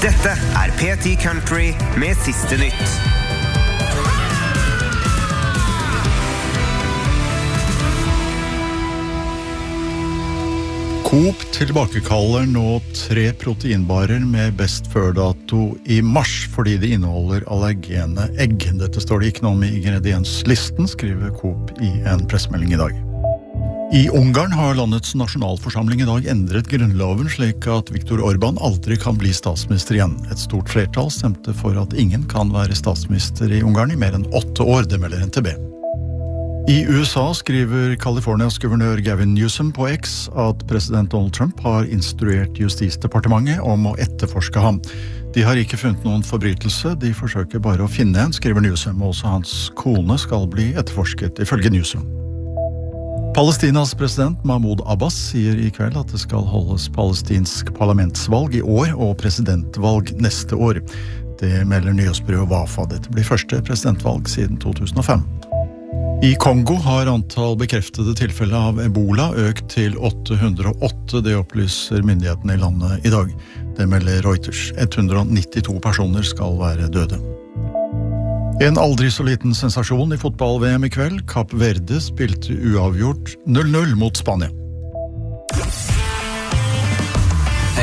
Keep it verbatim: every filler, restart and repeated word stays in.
Dette er P ti Country med siste nytt. Coop tilbakekaller nå tre proteinbarer med best før-dato i mars fordi de inneholder allergene egg. Dette står det ikke noe om i ingredienslisten, skriver Coop i en pressemelding i dag. I Ungarn har landets nasjonalforsamling i dag endret grunnloven slik at Viktor Orbán aldri kan bli statsminister igjen. Et stort flertall stemte for at ingen kan være statsminister i Ungarn i mer enn åtte år, det melder N T B. I U S A skriver Californias guvernør Gavin Newsom på X at president Donald Trump har instruert Justisdepartementet om å etterforske ham. De har ikke funnet noen forbrytelse, de forsøker bare å finne en, skriver Newsom, og også hans kone skal bli etterforsket, ifølge Newsom. Palestinas president Mahmoud Abbas sier i kveld at det skal holdes palestinsk parlamentsvalg i år og presidentvalg neste år. Det melder nyhetsbyrået Wafa. Dette blir første presidentvalg siden to tusen og fem. I Kongo har antall bekreftede tilfeller av Ebola økt til åtte hundre og åtte, det opplyser myndighetene i landet i dag. Det melder Reuters. ett hundre og nittito personer skal være døde. En aldri så liten sensasjon i fotball-V M i kveld. Kapp Verde spilte uavgjort null null mot Spania.